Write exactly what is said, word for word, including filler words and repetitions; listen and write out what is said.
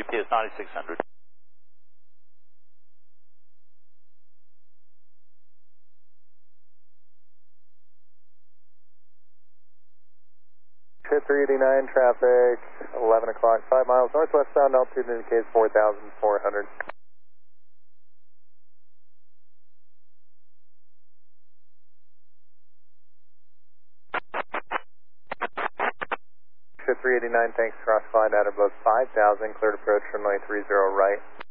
T S ninety-six hundred. Ship three eighty-nine, traffic, eleven o'clock, five miles northwest bound, altitude indicates four thousand four hundred. Ship three eighty-nine, thanks, cross glide out of both five thousand, cleared approach runway three zero right.